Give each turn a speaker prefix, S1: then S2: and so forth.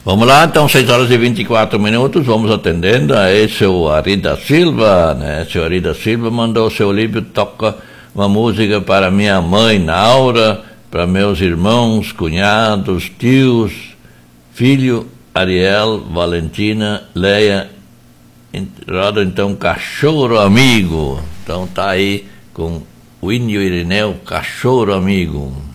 S1: Vamos lá, então, 6h24, vamos atendendo. Esse é o Ari da Silva, né? Seu Ari da Silva mandou seu livro, toca uma música para minha mãe, Naura, para meus irmãos, cunhados, tios, filho, Ariel, Valentina, Leia, roda então Cachorro Amigo. Então tá aí com o Índio Irineu, Cachorro Amigo.